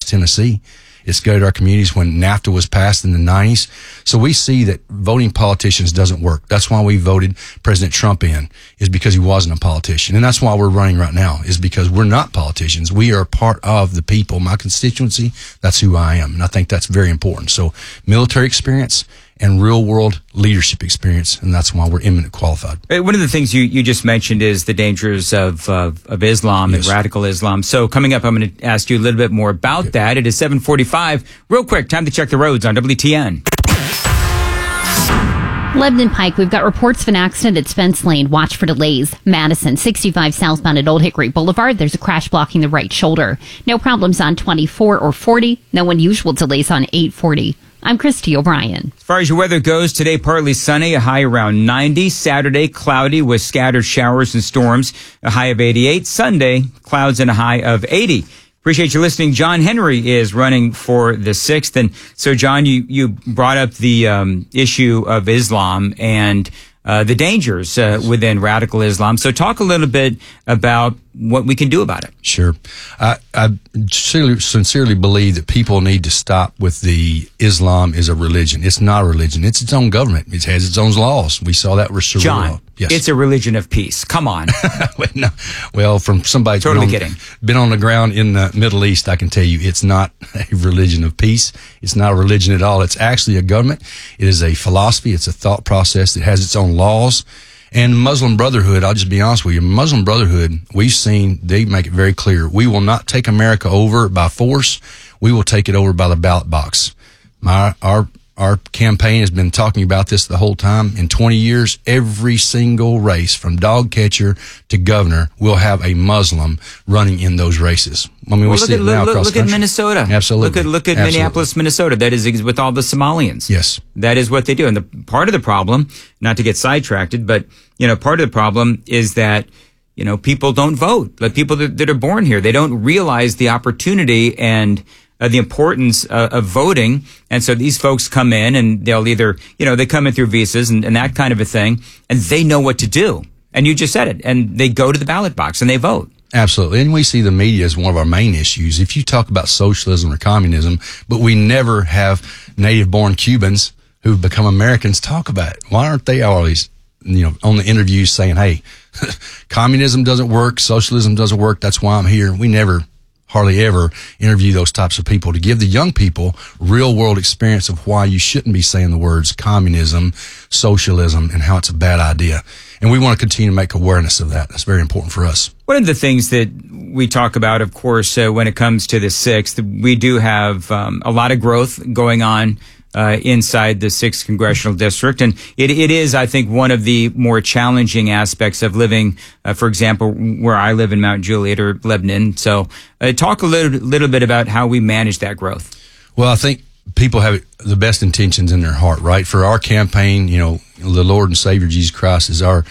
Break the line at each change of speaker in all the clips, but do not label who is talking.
West Tennessee. It's go to our communities when NAFTA was passed in the 90s. So we see that voting politicians doesn't work. That's why we voted President Trump in, is because he wasn't a politician. And that's why we're running right now, is because we're not politicians. We are part of the people. My constituency, that's who I am. And I think that's very important. So military experience and real world leadership experience, and that's why we're eminent qualified.
One of the things you just mentioned is the dangers of Islam and radical Islam. So coming up, I'm going to ask you a little bit more about that. It is 7:45. Real quick, time to check the roads on WTN.
Lebanon Pike, we've got reports of an accident at Spence Lane. Watch for delays. Madison, 65 southbound at Old Hickory Boulevard. There's a crash blocking the right shoulder. No problems on 24 or 40. No unusual delays on 840. I'm Christy O'Brien.
As far as your weather goes, today partly sunny, a high around 90. Saturday, cloudy with scattered showers and storms, a high of 88. Sunday, clouds and a high of 80. Appreciate you listening. John Henry is running for the 6th. And so, John, you brought up the issue of Islam and the dangers within radical Islam. So talk a little bit about what we can do about it.
Sure. I sincerely believe that people need to stop with the Islam is a religion. It's not a religion. It's its own government. It has its own laws. We saw that with Sharia
John,
law. Yes.
It's a religion of peace. Come on.
No. Well, from somebody who's been on the ground in the Middle East, I can tell you it's not a religion of peace. It's not a religion at all. It's actually a government. It is a philosophy. It's a thought process that has its own laws. And Muslim Brotherhood, I'll just be honest with you, Muslim Brotherhood, we've seen, they make it very clear, we will not take America over by force. We will take it over by the ballot box. Our campaign has been talking about this the whole time. In 20 years, every single race, from dog catcher to governor, will have a Muslim running in those races. I mean, we see it now across the country.
Look at Minnesota.
Absolutely.
Look at Minneapolis, Minnesota. That is with all the Somalians.
Yes.
That is what they do. And the part of the problem, not to get sidetracked, but, part of the problem is that, people don't vote. Like people that are born here, they don't realize the opportunity and the importance of voting. And so these folks come in and they'll either, they come in through visas and that kind of a thing, and they know what to do. And you just said it. And they go to the ballot box and they vote.
Absolutely. And we see the media as one of our main issues. If you talk about socialism or communism, but we never have native-born Cubans who've become Americans talk about it. Why aren't they always, on the interviews saying, hey, communism doesn't work, socialism doesn't work, that's why I'm here. We never hardly ever interview those types of people to give the young people real world experience of why you shouldn't be saying the words communism, socialism, and how it's a bad idea. And we want to continue to make awareness of that. That's very important for us.
One of the things that we talk about, of course, when it comes to the 6th, we do have a lot of growth going on inside the 6th Congressional District. And it is, I think, one of the more challenging aspects of living, for example, where I live in Mount Juliet or Lebanon. So talk a little bit about how we manage that growth.
Well, I think people have the best intentions in their heart, right? For our campaign, the Lord and Savior Jesus Christ is our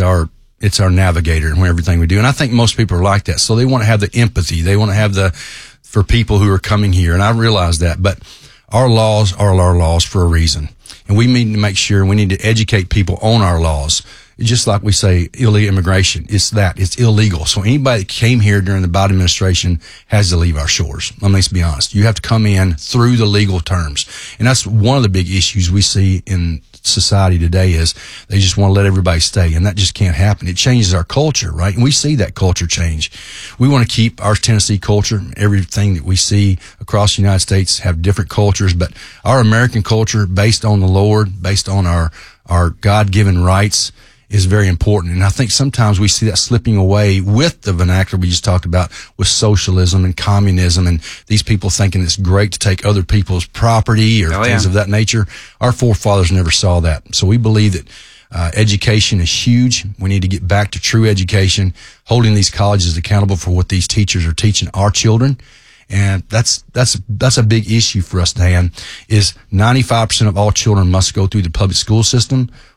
navigator in everything we do. And I think most people are like that. So they want to have the empathy. They want to have for people who are coming here. And I realize that, but our laws are our laws for a reason. And we need to make sure we need to educate people on our laws. Just like we say, illegal immigration, it's illegal. So anybody that came here during the Biden administration has to leave our shores. Let's be honest. You have to come in through the legal terms. And that's one of the big issues we see in society today is they just want to let everybody stay, and that just can't happen. It changes our culture, right? And we see that culture change. We want to keep our Tennessee culture. Everything that we see across the United States have different cultures, but our American culture, based on the Lord, based on our God-given rights, is very important. And I think sometimes we see that slipping away with the vernacular we just talked about with socialism and communism and these people thinking it's great to take other people's property or things of that nature. Our forefathers never saw that. So we believe that education is huge. We need to get back to true education, holding these colleges accountable for what these teachers are teaching our children. And that's a big issue for us, Dan, is 95% of all children must go through the public school system.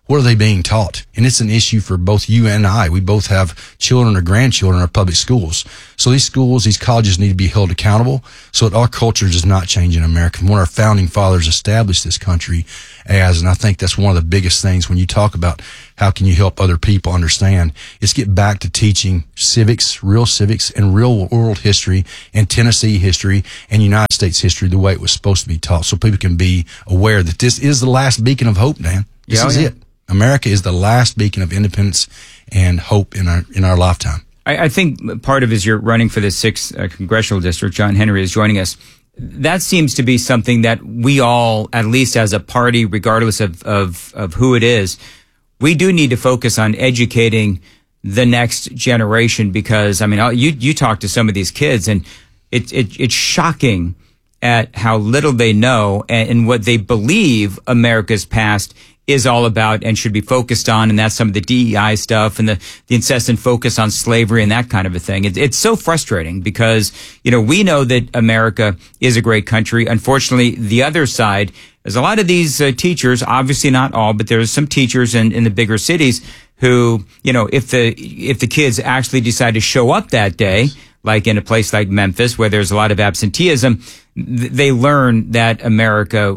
What are they being taught? And it's an issue for both you and I. We both have children or grandchildren in our public schools. So these schools, these colleges need to be held accountable so that our culture does not change in America from what our founding fathers established this country as. And I think that's one of the biggest things when you talk about how can you help other people understand, is get back to teaching civics, and real world history and Tennessee history and United States history the way it was supposed to be taught, so people can be aware that this is the last beacon of hope, Dan. This is it. America is the last beacon of independence and hope in our lifetime.
I think part of it is you're running for the 6th congressional district. John Henry is joining us. That seems to be something that we all, at least as a party, regardless of who it is, we do need to focus on educating the next generation, because, I mean, you talk to some of these kids and it's shocking at how little they know and what they believe America's past is all about and should be focused on. And that's some of the DEI stuff and the incessant focus on slavery and that kind of a thing. It's so frustrating because, we know that America is a great country. Unfortunately, the other side, there's a lot of these teachers, obviously not all, but there's some teachers in the bigger cities who, if the kids actually decide to show up that day, like in a place like Memphis where there's a lot of absenteeism, they learn that America,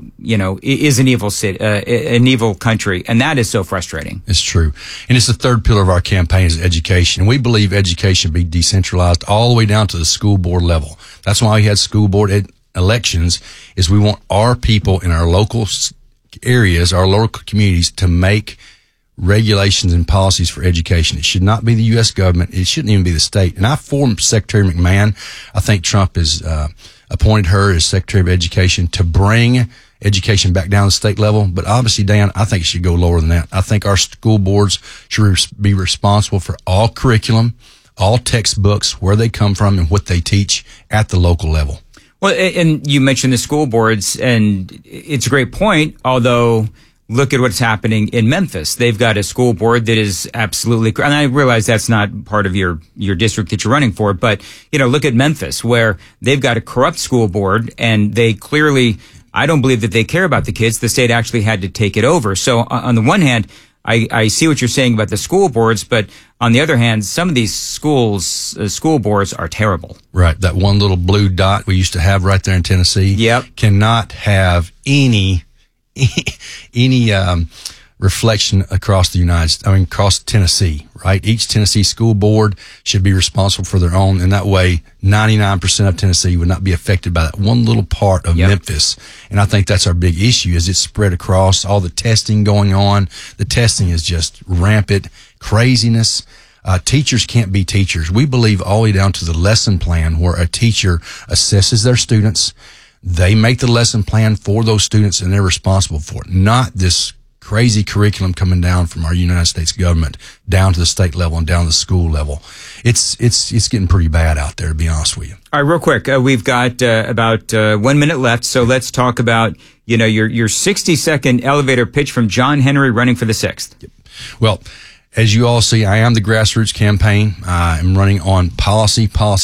is an evil city, an evil country, and that is so frustrating.
It's true, and it's the third pillar of our campaign is education. We believe education be decentralized all the way down to the school board level. That's why we had school board elections. Is we want our people in our local areas, our local communities, to make regulations and policies for education. It should not be the U.S. government. It shouldn't even be the state. And I formed Secretary McMahon. I think Trump has appointed her as Secretary of Education to bring education back down to the state level. But obviously, Dan, I think it should go lower than that. I think our school boards should be responsible for all curriculum, all textbooks, where they come from and what they teach at the local level.
Well, and you mentioned the school boards, and it's a great point, although look at what's happening in Memphis. They've got a school board that is absolutely, and I realize that's not part of your district that you're running for, but, look at Memphis, where they've got a corrupt school board, and they clearly, I don't believe that they care about the kids. The state actually had to take it over. So on the one hand, I see what you're saying about the school boards, but on the other hand, some of these school boards are terrible.
Right. That one little blue dot we used to have right there in Tennessee cannot have any reflection across across Tennessee, right? Each Tennessee school board should be responsible for their own, and that way 99% of Tennessee would not be affected by that one little part of Memphis. And I think that's our big issue, is it's spread across all the testing going on. The testing is just rampant craziness. Teachers can't be teachers. We believe all the way down to the lesson plan, where a teacher assesses their students. They make the lesson plan for those students, and they're responsible for it. Not this crazy curriculum coming down from our United States government down to the state level and down to the school level. It's getting pretty bad out there, to be honest with you.
All right, real quick, we've got about 1 minute left, so let's talk about your 60-second elevator pitch from John Henry running for the 6th.
Yep. Well, as you all see, I am the grassroots campaign. I'm running on policy.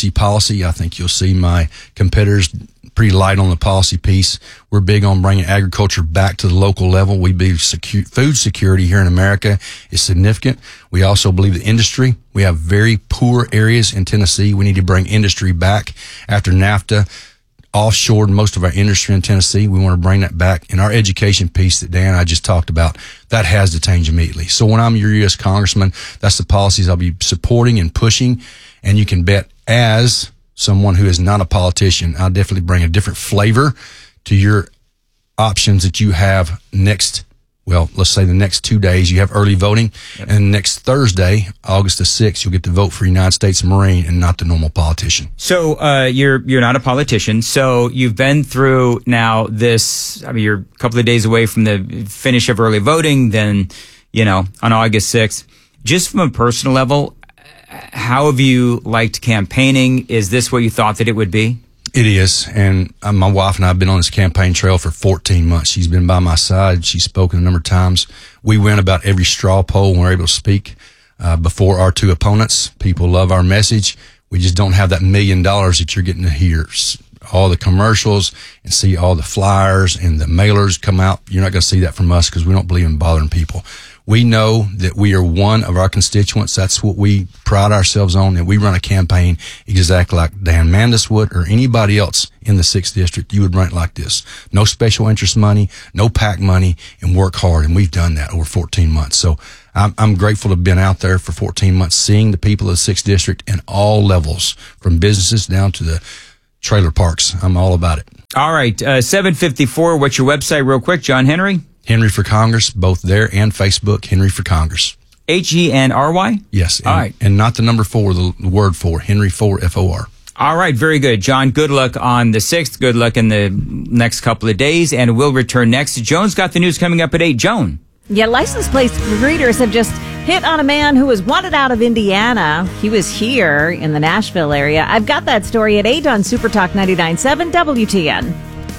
I think you'll see my competitors pretty light on the policy piece. We're big on bringing agriculture back to the local level. We believe food security here in America is significant. We also believe the industry. We have very poor areas in Tennessee. We need to bring industry back. After NAFTA offshored most of our industry in Tennessee, we want to bring that back. And our education piece that Dan and I just talked about, that has to change immediately. So when I'm your U.S. Congressman, that's the policies I'll be supporting and pushing. And you can bet, as someone who is not a politician, I'll definitely bring a different flavor to your options that you have let's say the next 2 days. You have early voting, and next Thursday, August the 6th, you'll get to vote for United States Marine and not the normal politician. So
you're not a politician, so you've been through now this, you're a couple of days away from the finish of early voting, then, on August 6th. Just from a personal level, how have you liked campaigning? Is this what you thought that it would be?
It is, and my wife and I have been on this campaign trail for 14 months. She's been by my side. She's spoken a number of times. We win about every straw poll when we're able to speak before our two opponents. People love our message. We just don't have that $1 million that you're getting to hear. All the commercials and see all the flyers and the mailers come out. You're not going to see that from us because we don't believe in bothering people. We know that we are one of our constituents. That's what we pride ourselves on, that we run a campaign exactly like Dan Mandis would or anybody else in the 6th District. You would run it like this. No special interest money, no PAC money, and work hard. And we've done that over 14 months. So I'm grateful to have been out there for 14 months, seeing the people of the 6th District in all levels, from businesses down to the trailer parks. I'm all about it.
All right, 754, what's your website real quick, John Henry?
Henry for Congress, both there and Facebook, Henry for Congress.
Henry?
Yes.
All right.
And not the number 4, the word 4, Henry 4, FOR.
All right, very good. John, good luck on the 6th. Good luck in the next couple of days, and we'll return next. Joan's got the news coming up at 8. Joan.
Yeah, license plate readers have just hit on a man who was wanted out of Indiana. He was here in the Nashville area. I've got that story at 8 on Super Talk 99.7 WTN.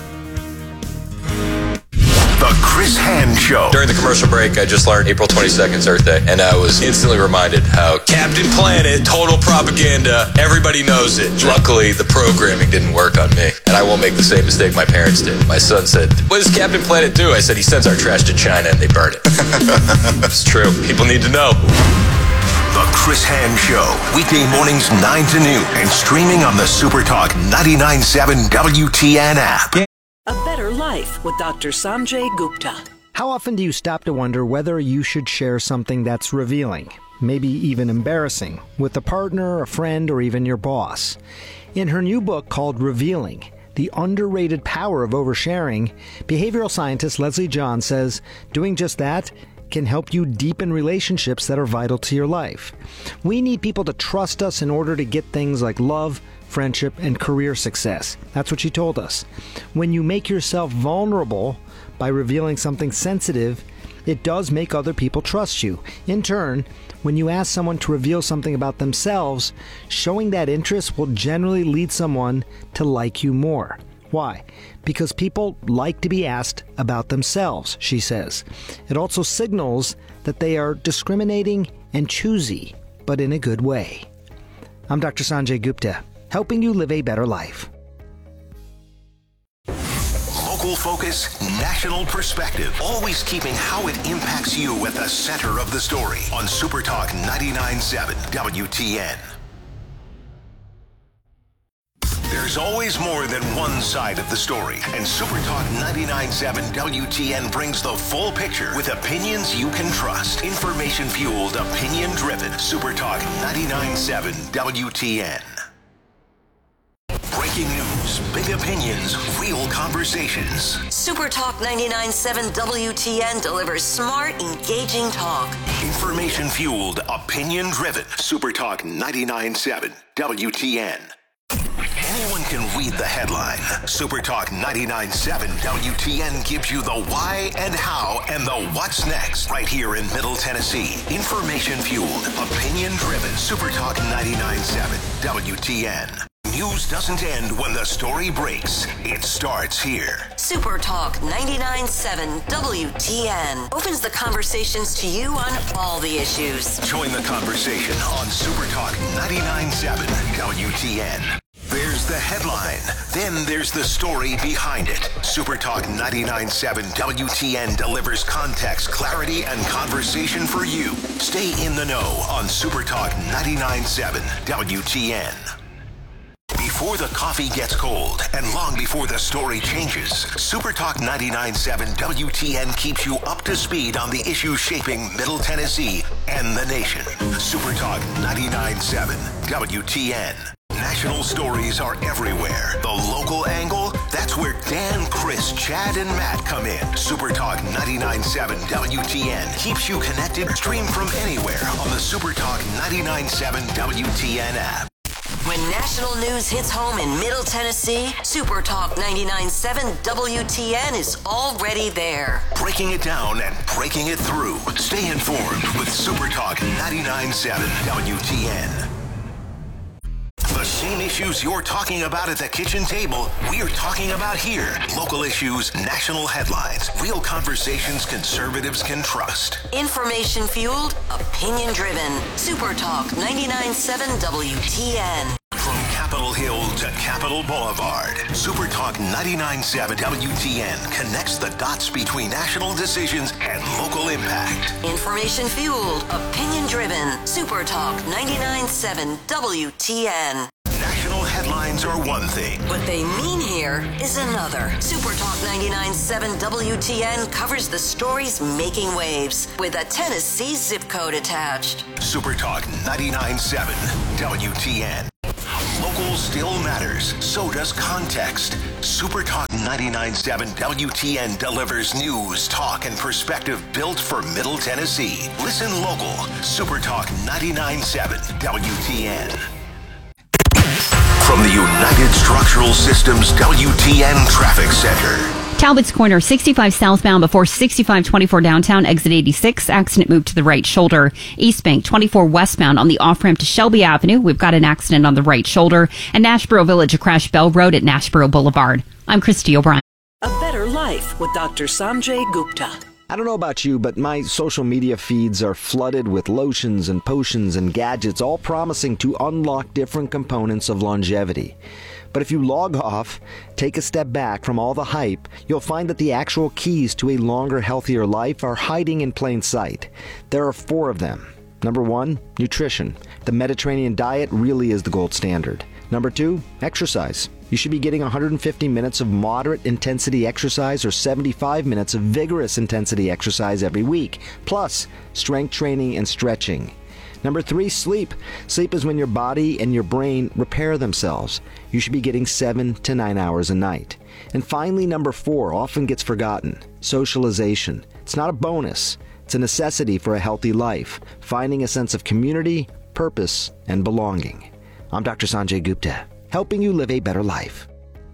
The Chris Hand Show.
During the commercial break, I just learned April 22nd's Earth Day, and I was instantly reminded how Captain Planet, total propaganda, everybody knows it. Luckily, the programming didn't work on me, and I won't make the same mistake my parents did. My son said, "What does Captain Planet do?" I said, "He sends our trash to China and they burn it." It's true. People need to know.
The Chris Hand Show, weekday mornings 9 to noon, and streaming on the Super Talk 99.7 WTN app.
A Better Life with Dr. Sanjay Gupta.
How often do you stop to wonder whether you should share something that's revealing, maybe even embarrassing, with a partner, a friend, or even your boss? In her new book called Revealing, The Underrated Power of Oversharing, behavioral scientist Leslie John says doing just that can help you deepen relationships that are vital to your life. We need people to trust us in order to get things like love, friendship, and career success. That's what she told us. When you make yourself vulnerable by revealing something sensitive, it does make other people trust you. In turn, when you ask someone to reveal something about themselves, showing that interest will generally lead someone to like you more. Why? Because people like to be asked about themselves, she says. It also signals that they are discriminating and choosy, but in a good way. I'm Dr. Sanjay Gupta, helping you live a better life.
Local focus, national perspective, always keeping how it impacts you at the center of the story on Super Talk 99.7 WTN. There's always more than one side of the story, and Super Talk 99.7 WTN brings the full picture with opinions you can trust. Information-fueled, opinion-driven. Super Talk 99.7 WTN. Breaking news, big opinions, real conversations.
Super Talk 99.7 WTN delivers smart, engaging talk.
Information-fueled, opinion-driven. Super Talk 99.7 WTN. Anyone can read the headline. Super Talk 99.7 WTN gives you the why and how and the what's next right here in Middle Tennessee. Information-fueled, opinion-driven. Super Talk 99.7 WTN. News doesn't end when the story breaks. It starts here.
Super Talk 99.7 WTN opens the conversations to you on all the issues.
Join the conversation on Super Talk 99.7 WTN. There's the headline. Then there's the story behind it. Super Talk 99.7 WTN delivers context, clarity, and conversation for you. Stay in the know on Super Talk 99.7 WTN. Before the coffee gets cold and long before the story changes, Super Talk 99.7 WTN keeps you up to speed on the issues shaping Middle Tennessee and the nation. Super Talk 99.7 WTN. National stories are everywhere. The local angle, that's where Dan, Chris, Chad, and Matt come in. Super Talk 99.7 WTN keeps you connected. Stream from anywhere on the Super Talk 99.7 WTN app.
When national news hits home in Middle Tennessee, Super Talk 99.7 WTN is already there.
Breaking it down and breaking it through. Stay informed with Super Talk 99.7 WTN. The same issues you're talking about at the kitchen table, we're talking about here. Local issues, national headlines, real conversations conservatives can trust.
Information-fueled, opinion-driven. Super Talk 99.7 WTN.
From Capitol Hill to Capitol Boulevard. Super Talk 99.7 WTN connects the dots between national decisions and local impact.
Information fueled, opinion driven. Super Talk 99.7 WTN.
National headlines are one thing.
What they mean here is another. Super Talk 99.7 WTN covers the stories making waves with a Tennessee zip code attached.
Super Talk 99.7 WTN. Local still matters. So does context. Super Talk 99.7 WTN delivers news, talk, and perspective built for Middle Tennessee. Listen local. Super Talk 99.7 WTN. From the United Structural Systems WTN Traffic Center.
Talbot's Corner, 65 southbound before 6524 downtown, exit 86. Accident moved to the right shoulder. East Bank, 24 westbound on the off-ramp to Shelby Avenue. We've got an accident on the right shoulder. And Nashboro Village, a crash Bell Road at Nashboro Boulevard. I'm Christy O'Brien.
A better life with Dr. Sanjay Gupta.
I don't know about you, but my social media feeds are flooded with lotions and potions and gadgets, all promising to unlock different components of longevity. But if you log off, take a step back from all the hype, you'll find that the actual keys to a longer, healthier life are hiding in plain sight. There are 4 of them. Number 1, nutrition. The Mediterranean diet really is the gold standard. Number 2, exercise. You should be getting 150 minutes of moderate intensity exercise or 75 minutes of vigorous intensity exercise every week, plus strength training and stretching. Number 3, sleep. Sleep is when your body and your brain repair themselves. You should be getting 7 to 9 hours a night. And finally, number 4 often gets forgotten. Socialization. It's not a bonus. It's a necessity for a healthy life. Finding a sense of community, purpose, and belonging. I'm Dr. Sanjay Gupta, helping you live a better life.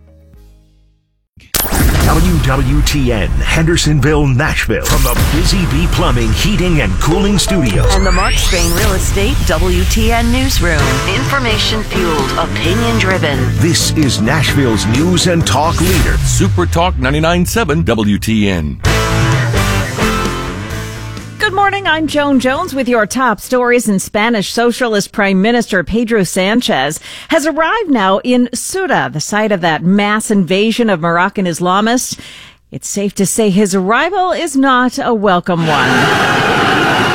WWTN, Hendersonville, Nashville, from the Busy Bee Plumbing, Heating, and Cooling Studios.
And the Mark Spain Real Estate WTN Newsroom. Information fueled, opinion driven.
This is Nashville's news and talk leader.
Super Talk 99.7 WTN.
Good morning, I'm Joan Jones with your top stories. In Spanish Socialist Prime Minister Pedro Sanchez has arrived now in Ceuta, the site of that mass invasion of Moroccan Islamists. It's safe to say his arrival is not a welcome one.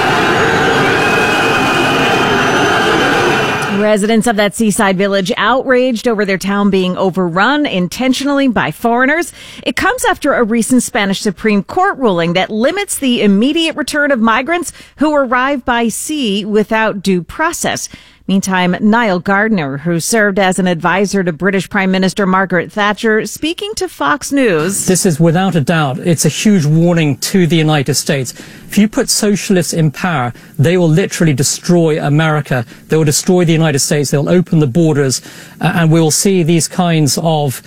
Residents of that seaside village outraged over their town being overrun intentionally by foreigners. It comes after a recent Spanish Supreme Court ruling that limits the immediate return of migrants who arrive by sea without due process. Meantime, Niall Gardner, who served as an advisor to British Prime Minister Margaret Thatcher, speaking to Fox News.
This is without a doubt, it's a huge warning to the United States. If you put socialists in power, they will literally destroy America. They will destroy the United States. They'll open the borders, and we will see these kinds of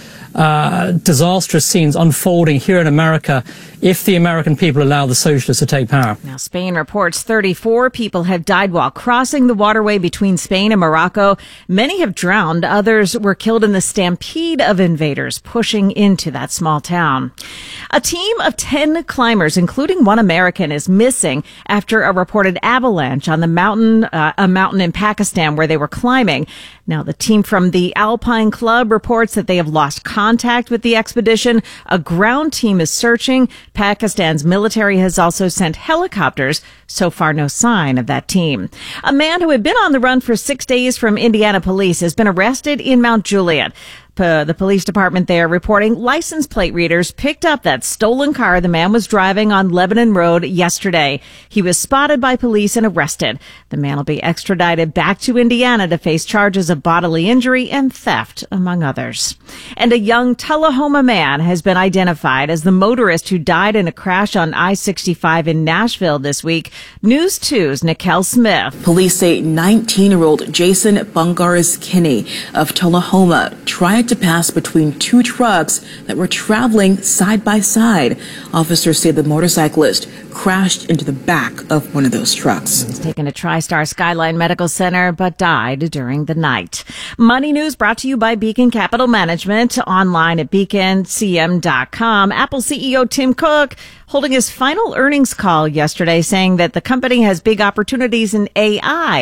disastrous scenes unfolding here in America if the American people allow the socialists to take power.
Now, Spain reports 34 people have died while crossing the waterway between Spain and Morocco. Many have drowned. Others were killed in the stampede of invaders pushing into that small town. A team of 10 climbers, including one American, is missing after a reported avalanche on the mountain, a mountain in Pakistan where they were climbing. Now, the team from the Alpine Club reports that they have lost contact with the expedition. A ground team is searching. Pakistan's military has also sent helicopters. So far, no sign of that team. A man who had been on the run for 6 days from Indiana police has been arrested in Mount Juliet. The police department there reporting license plate readers picked up that stolen car the man was driving on Lebanon Road yesterday. He was spotted by police and arrested. The man will be extradited back to Indiana to face charges of bodily injury and theft, among others. And a young Tullahoma man has been identified as the motorist who died in a crash on I-65 in Nashville this week. News 2's Nicole Smith.
Police say 19-year-old Jason Bungaris Kinney of Tullahoma tried to pass between 2 trucks that were traveling side by side. Officers say the motorcyclist crashed into the back of one of those trucks.
He's taken to TriStar Skyline Medical Center but died during the night. Money News brought to you by Beacon Capital Management, online at beaconcm.com. Apple CEO Tim Cook holding his final earnings call yesterday, saying that the company has big opportunities in AI.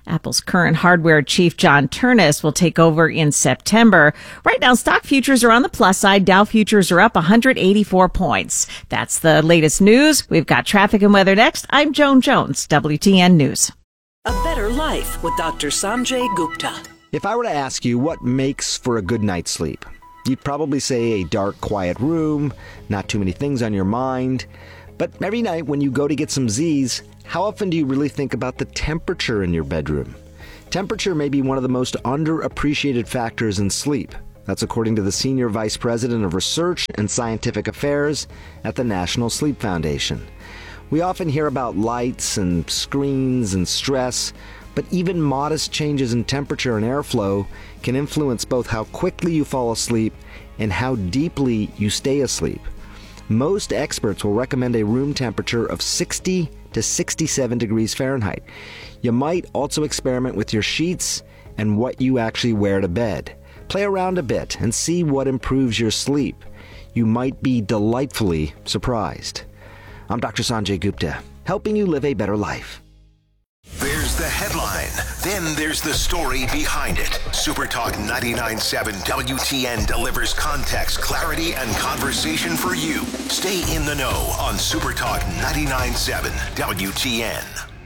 Apple's current hardware chief, John Ternus, will take over in September. Right now, stock futures are on the plus side. Dow futures are up 184 points. That's the latest news. We've got traffic and weather next. I'm Joan Jones, WTN News.
A Better Life with Dr. Sanjay Gupta.
If I were to ask you what makes for a good night's sleep, you'd probably say a dark, quiet room, not too many things on your mind. But every night when you go to get some Z's, how often do you really think about the temperature in your bedroom? Temperature may be one of the most underappreciated factors in sleep. That's according to the Senior Vice President of Research and Scientific Affairs at the National Sleep Foundation. We often hear about lights and screens and stress, but even modest changes in temperature and airflow can influence both how quickly you fall asleep and how deeply you stay asleep. Most experts will recommend a room temperature of 60 to 67 degrees Fahrenheit. You might also experiment with your sheets and what you actually wear to bed. Play around a bit and see what improves your sleep. You might be delightfully surprised. I'm Dr. Sanjay Gupta, helping you live a better life.
There's the headline. Then there's the story behind it. Supertalk 99.7 WTN delivers context, clarity, and conversation for you. Stay in the know on Supertalk 99.7 WTN.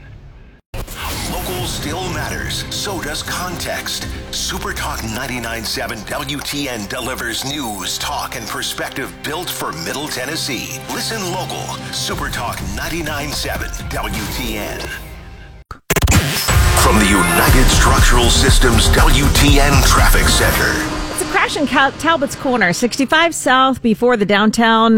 Local still matters. So does context. Supertalk 99.7 WTN delivers news, talk, and perspective built for Middle Tennessee. Listen local. Supertalk 99.7 WTN. From the United Structural Systems WTN Traffic Center.
It's a crash in Talbot's Corner, 65 south before the downtown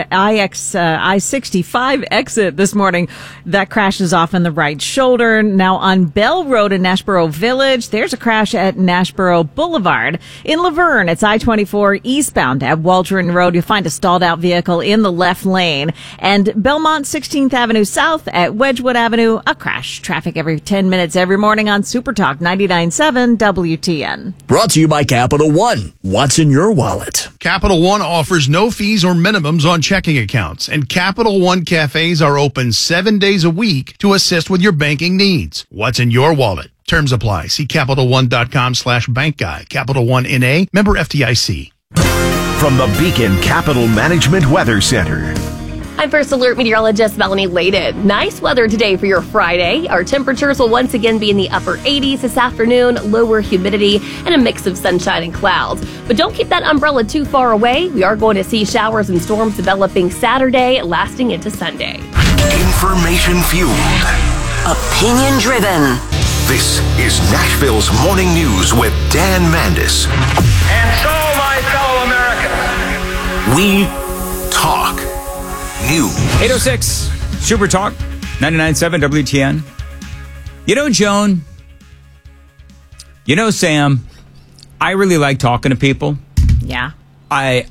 I-65 exit this morning. That crash is off on the right shoulder. Now on Bell Road in Nashboro Village, there's a crash at Nashboro Boulevard. In Laverne, it's I-24 eastbound at Waldron Road. You'll find a stalled out vehicle in the left lane. And Belmont 16th Avenue South at Wedgwood Avenue, a crash. Traffic every 10 minutes every morning on Supertalk 99.7 WTN.
Brought to you by Capital One. What's in your wallet?
Capital One offers no fees or minimums on checking accounts, and Capital One cafes are open 7 days a week to assist with your banking needs. What's in your wallet? Terms apply. See CapitalOne.com/bank guide. Capital One N.A., member FDIC.
From the Beacon Capital Management Weather Center.
I'm First Alert meteorologist Melanie Layden. Nice weather today for your Friday. Our temperatures will once again be in the upper 80s this afternoon, lower humidity, and a mix of sunshine and clouds. But don't keep that umbrella too far away. We are going to see showers and storms developing Saturday, lasting into Sunday.
Information fueled.
Opinion driven.
This is Nashville's Morning News with Dan Mandis.
And so, my fellow Americans,
we talk news.
806 Super Talk 99.7 WTN. You know, Joan, you know, Sam, I really like talking to people.
Yeah.
I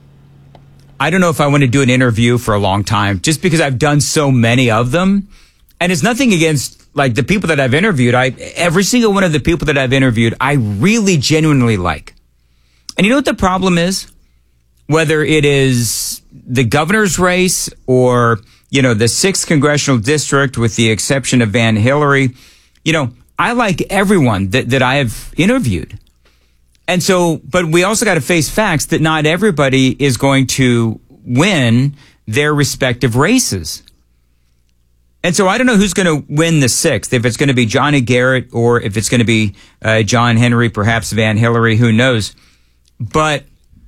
don't know if I want to do an interview for a long time just because I've done so many of them. And it's nothing against like the people that I've interviewed. Every single one of the people that I've interviewed, I really genuinely like. And you know what the problem is? Whether it is the governor's race or, you know, the 6th congressional district, with the exception of Van Hillary, you know, I like everyone that I have interviewed. And so, but we also got to face facts that not everybody is going to win their respective races. And so I don't know who's going to win the 6th, if it's going to be Johnny Garrett or if it's going to be John Henry, perhaps Van Hillary, who knows. But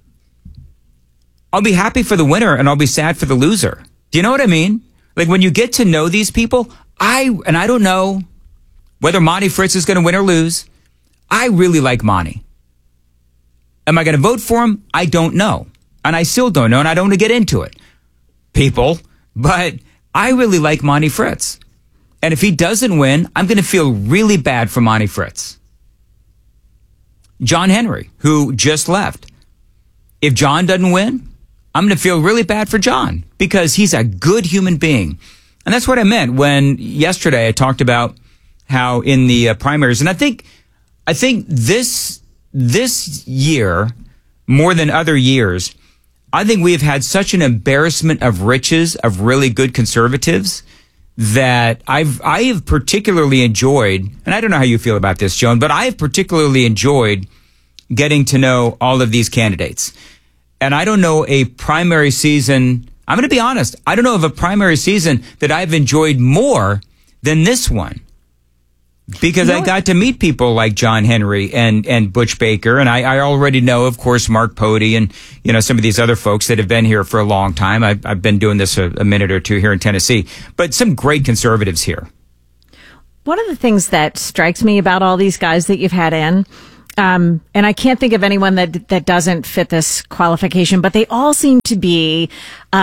I'll be happy for the winner and I'll be sad for the loser. Do you know what I mean? Like when you get to know these people, I don't know whether Monty Fritz is going to win or lose. I really like Monty. Am I going to vote for him? I don't know. And I still don't know, and I don't want to get into it, people. But I really like Monty Fritz. And if he doesn't win, I'm going to feel really bad for Monty Fritz. John Henry, who just left. If John doesn't win, I'm going to feel really bad for John because he's a good human being. And that's what I meant when yesterday I talked about how in the primaries, and I think this year, more than other years, I think we have had such an embarrassment of riches of really good conservatives that I have particularly enjoyed, and I don't know how you feel about this, Joan, but I have particularly enjoyed getting to know all of these candidates. And I don't know a primary season, I'm going to be honest, I don't know of a primary season that I've enjoyed more than this one. Because I got to meet people like John Henry and Butch Baker, and I already know, of course, Mark Pody and, you know, some of these other folks that have been here for a long time. I've been doing this a minute or two here in Tennessee, but some great conservatives here.
One of the things that strikes me about all these guys that you've had in, and I can't think of anyone that doesn't fit this qualification, but they all seem to be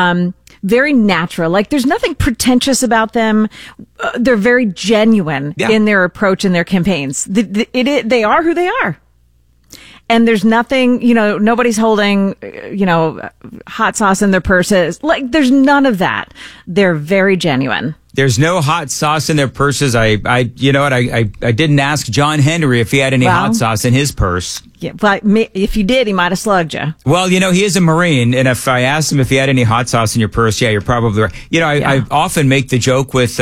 very natural. Like, there's nothing pretentious about them. They're very genuine in their approach in their campaigns. They are who they are. And there's nothing, you know, nobody's holding, you know, hot sauce in their purses. Like, there's none of that. They're very genuine.
There's no hot sauce in their purses. You know what? I didn't ask John Henry if he had any hot sauce in his purse.
Yeah, but if you did, he might have slugged you.
Well, you know, he is a Marine, and if I asked him if he had any hot sauce in your purse, yeah, you're probably right. You know, I often make the joke with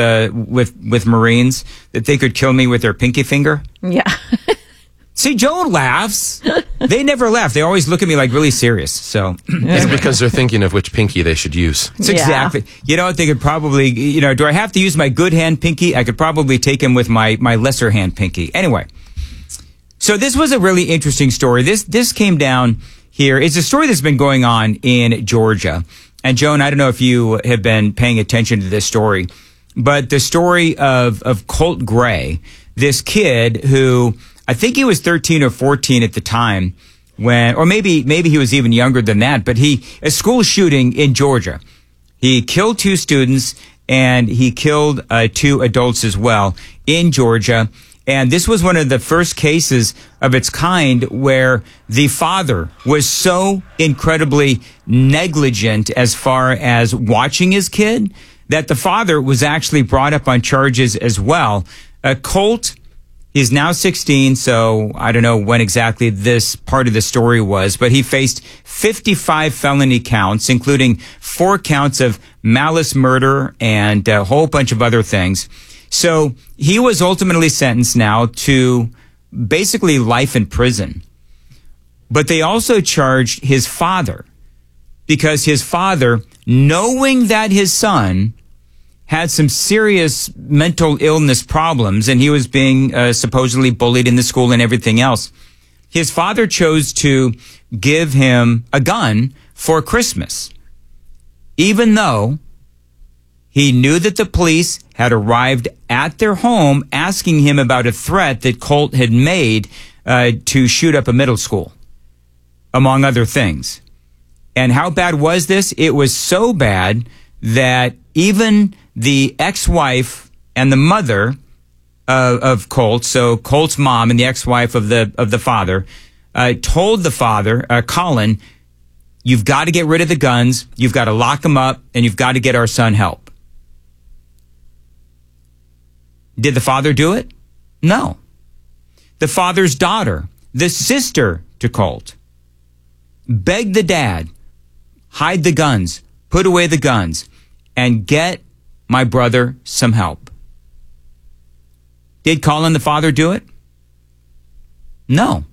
Marines that they could kill me with their pinky finger.
Yeah.
See, Joan laughs. They never laugh. They always look at me like really serious. So
it's because they're thinking of which pinky they should use.
It's exactly. You know what? They could probably, you know, do I have to use my good hand pinky? I could probably take him with my lesser hand pinky. Anyway. So this was a really interesting story. This came down here. It's a story that's been going on in Georgia. And Joan, I don't know if you have been paying attention to this story, but the story of Colt Gray, this kid who, I think he was 13 or 14 at the time when, or maybe he was even younger than that, but a school shooting in Georgia. He killed 2 students and he killed 2 adults as well in Georgia. And this was one of the first cases of its kind where the father was so incredibly negligent as far as watching his kid that the father was actually brought up on charges as well. Colt, he's now 16, so I don't know when exactly this part of the story was, but he faced 55 felony counts, including 4 counts of malice murder and a whole bunch of other things. So he was ultimately sentenced now to basically life in prison. But they also charged his father because his father, knowing that his son had some serious mental illness problems and he was being supposedly bullied in the school and everything else, his father chose to give him a gun for Christmas, even though he knew that the police had arrived at their home asking him about a threat that Colt had made to shoot up a middle school, among other things. And how bad was this? It was so bad that even the ex-wife and the mother of Colt, so Colt's mom and the ex-wife of the father, told the father, Colin, you've got to get rid of the guns, you've got to lock them up, and you've got to get our son help. Did the father do it? No. The father's daughter, the sister to Colt, begged the dad, hide the guns, put away the guns, and get my brother some help. Did Colin, the father, do it? No.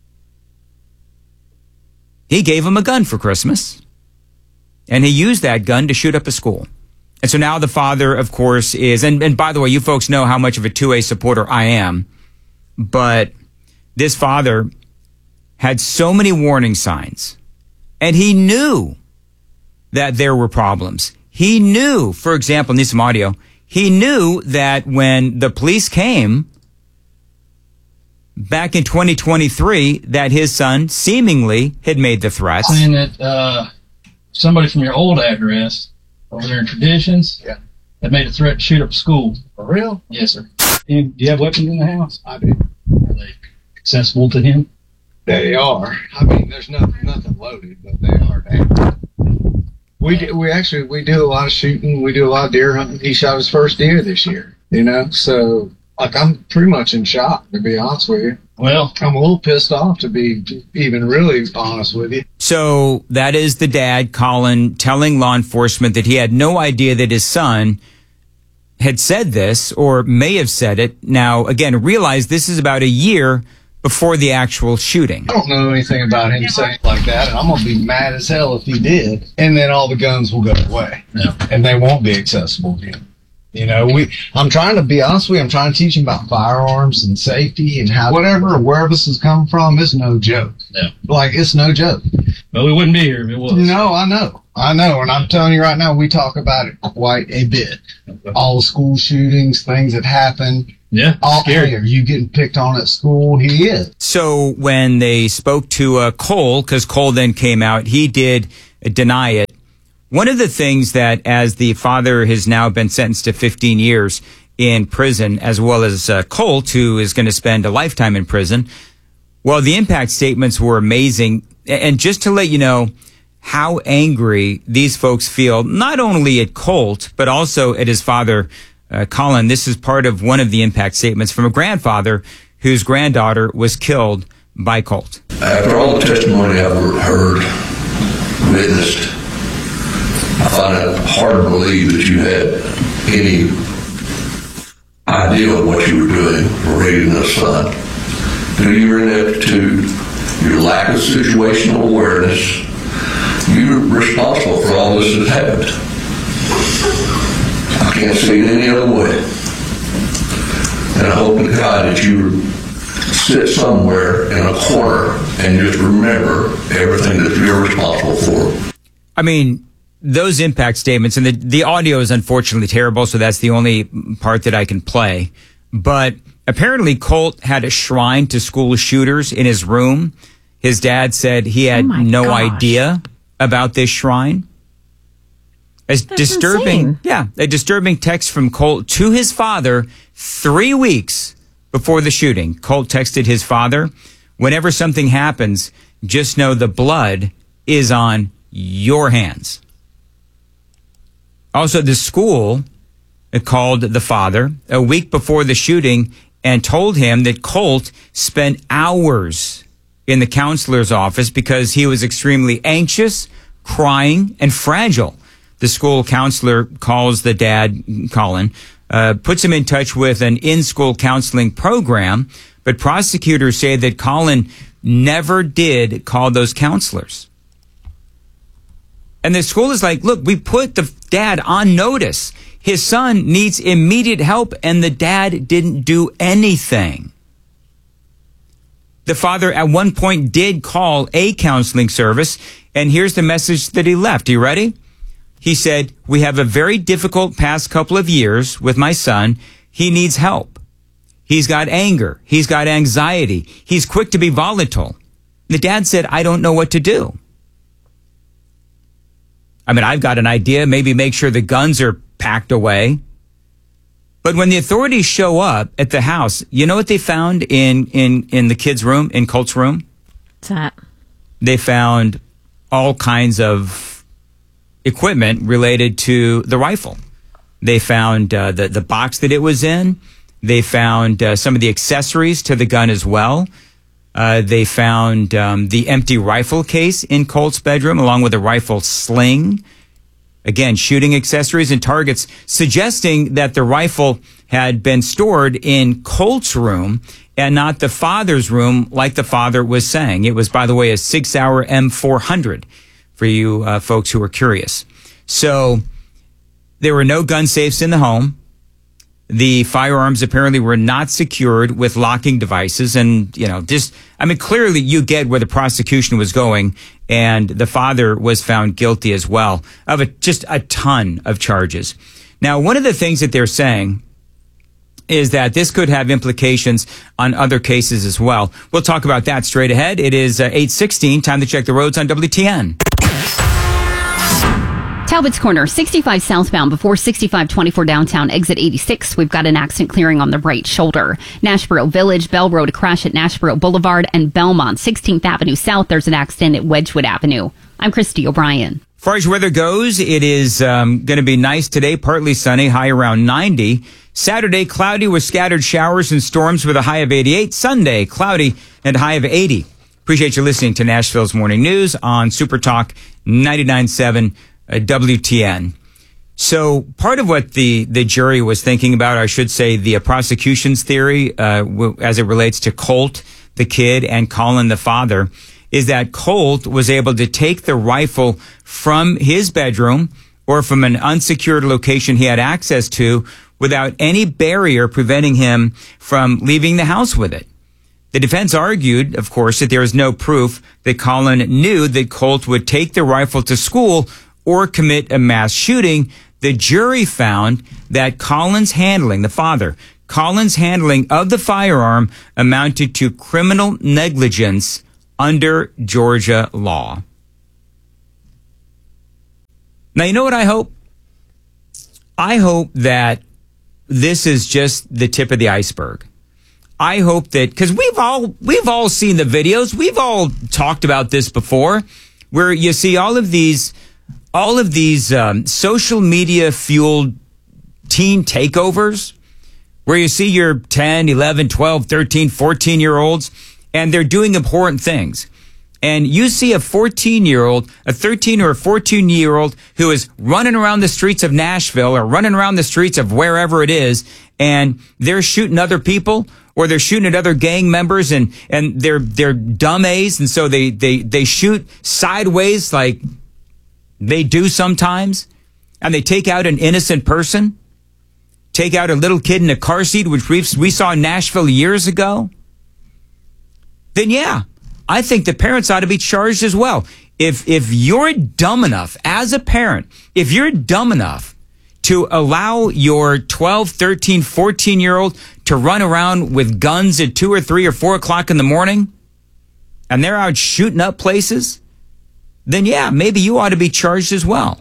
He gave him a gun for Christmas, and he used that gun to shoot up a school. And so now the father, of course, is, and by the way, you folks know how much of a 2A supporter I am, but this father had so many warning signs, and he knew that there were problems. He knew, for example, need some audio, he knew that when the police came back in 2023, that his son seemingly had made the threat.
Saying that somebody from your old address over there in Traditions had made a threat to shoot up a school. For real? Yes, sir. And do you have weapons in the house? I do. Are they accessible to him?
They are. I mean, there's nothing loaded, but they are down. We do a lot of shooting. We do a lot of deer hunting. He shot his first deer this year, you know? So, like, I'm pretty much in shock, to be honest with you.
Well,
I'm a little pissed off, to be even really honest with you.
So that is the dad, Colin, telling law enforcement that he had no idea that his son had said this or may have said it. Now, again, realize this is about a year before the actual shooting.
I don't know anything about him saying like that, and I'm going to be mad as hell if he did. And then all the guns will go away, and they won't be accessible to him. You know, I'm trying to be honest with you, I'm trying to teach him about firearms and safety and how whatever, where this has come from, it's no joke.
Yeah.
Like, it's no joke.
But we wouldn't be here if it was.
No, I know. And I'm telling you right now, we talk about it quite a bit. All the school shootings, things that happen.
Yeah,
scary. Are you getting picked on at school? He is.
So when they spoke to Cole, because Cole then came out, he did deny it. One of the things that, as the father has now been sentenced to 15 years in prison, as well as Colt, who is going to spend a lifetime in prison, well, the impact statements were amazing. And just to let you know how angry these folks feel, not only at Colt, but also at his father, Colin. This is part of one of the impact statements from a grandfather whose granddaughter was killed by Colt.
After all the testimony I've heard, witnessed, I find it hard to believe that you had any idea of what you were doing for raising a son. Through your ineptitude, your lack of situational awareness, you're responsible for all this that happened. I can't see it any other way. And I hope to God that you sit somewhere in a corner and just remember everything that you're responsible for.
I mean, those impact statements, and the audio is unfortunately terrible, so that's the only part that I can play. But apparently Colt had a shrine to school shooters in his room. His dad said he had no idea about this shrine. That's disturbing. Insane. Yeah, a disturbing text from Colt to his father 3 weeks before the shooting. Colt texted his father, "Whenever something happens, just know the blood is on your hands." Also, the school called the father a week before the shooting and told him that Colt spent hours in the counselor's office because he was extremely anxious, crying, and fragile. The school counselor calls the dad, Colin, puts him in touch with an in-school counseling program, but prosecutors say that Colin never did call those counselors. And the school is like, look, we put the dad on notice. His son needs immediate help, and the dad didn't do anything. The father at one point did call a counseling service, and here's the message that he left. Are you ready? He said, "We have a very difficult past couple of years with my son. He needs help. He's got anger. He's got anxiety. He's quick to be volatile." The dad said, "I don't know what to do. I mean, I've got an idea. Maybe make sure the guns are packed away." But when the authorities show up at the house, you know what they found in the kid's room, in Colt's room?
What's that?
They found all kinds of equipment related to the rifle. They found the box that it was in. They found some of the accessories to the gun as well. They found the empty rifle case in Colt's bedroom, along with a rifle sling. Again, shooting accessories and targets, suggesting that the rifle had been stored in Colt's room and not the father's room, like the father was saying. It was, by the way, a 6-hour M400 for you folks who are curious. So there were no gun safes in the home. The firearms apparently were not secured with locking devices. And, you know, clearly you get where the prosecution was going. And the father was found guilty as well of just a ton of charges. Now, one of the things that they're saying is that this could have implications on other cases as well. We'll talk about that straight ahead. It is 8:16. Time to check the roads on WTN.
Talbot's Corner, 65 southbound before 6524 downtown, exit 86. We've got an accident clearing on the right shoulder. Nashboro Village, Bell Road, a crash at Nashboro Boulevard, and Belmont, 16th Avenue South. There's an accident at Wedgwood Avenue. I'm Christy O'Brien.
As far as weather goes, it is going to be nice today, partly sunny, high around 90. Saturday, cloudy with scattered showers and storms with a high of 88. Sunday, cloudy and high of 80. Appreciate you listening to Nashville's Morning News on Super Talk 99.7 WTN. So part of what the jury was thinking about, I should say, the prosecution's theory, as it relates to Colt, the kid, and Colin, the father, is that Colt was able to take the rifle from his bedroom or from an unsecured location he had access to without any barrier preventing him from leaving the house with it. The defense argued, of course, that there is no proof that Colin knew that Colt would take the rifle to school or commit a mass shooting. The jury found that Colin's handling, the father, Colin's handling of the firearm amounted to criminal negligence under Georgia law. Now, you know what I hope? I hope that this is just the tip of the iceberg. I hope that, because we've all seen the videos, we've all talked about this before, where you see all of these social media fueled teen takeovers, where you see your 10, 11, 12, 13, 14-year-olds, and they're doing important things. And you see a 14-year-old, a 13 or a 14-year-old who is running around the streets of Nashville or running around the streets of wherever it is, and they're shooting other people, or they're shooting at other gang members, and they're dumb A's, and so they shoot sideways like they do sometimes, and they take out an innocent person, take out a little kid in a car seat, which we saw in Nashville years ago. Then yeah, I think the parents ought to be charged as well. If you're dumb enough as a parent, if you're dumb enough to allow your 12, 13, 14-year-old to run around with guns at 2 or 3 or 4 o'clock in the morning, and they're out shooting up places, then yeah, maybe you ought to be charged as well.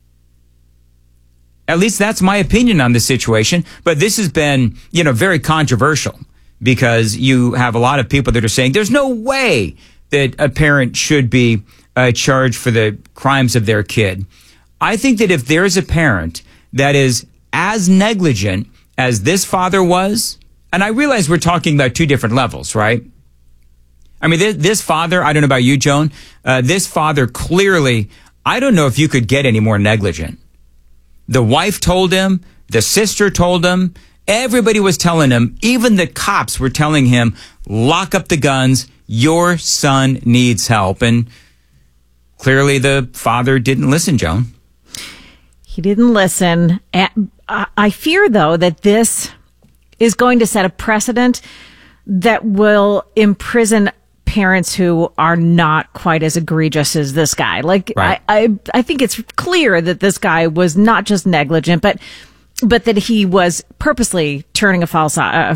At least that's my opinion on the situation. But this has been, very controversial, because you have a lot of people that are saying there's no way that a parent should be charged for the crimes of their kid. I think that if there's a parent that is as negligent as this father was, and I realize we're talking about two different levels, right? I mean, this father, I don't know about you, Joan, this father clearly, I don't know if you could get any more negligent. The wife told him, the sister told him, everybody was telling him, even the cops were telling him, lock up the guns, your son needs help. And clearly the father didn't listen, Joan.
He didn't listen. I fear, though, that this is going to set a precedent that will imprison parents who are not quite as egregious as this guy. Like, right. I think it's clear that this guy was not just negligent, but that he was purposely turning a false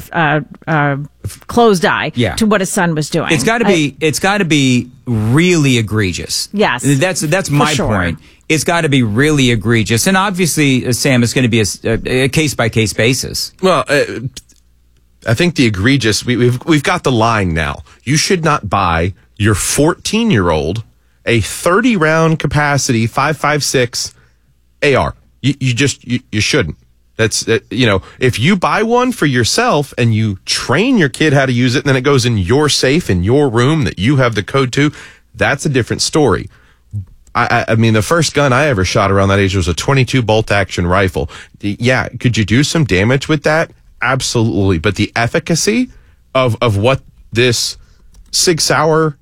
closed eye to what his son was doing.
It's got to be really egregious.
Yes,
that's my point. It's got to be really egregious, and obviously, Sam, it's going to be a case by case basis.
Well, I think the egregious, we've got the line now. You should not buy your 14-year-old a 30-round capacity 5.56 AR. You shouldn't. That's if you buy one for yourself and you train your kid how to use it, and then it goes in your safe in your room that you have the code to, that's a different story. I mean, the first gun I ever shot around that age was a 22 bolt action rifle. Yeah, could you do some damage with that? Absolutely. But the efficacy of what this Sig Sauer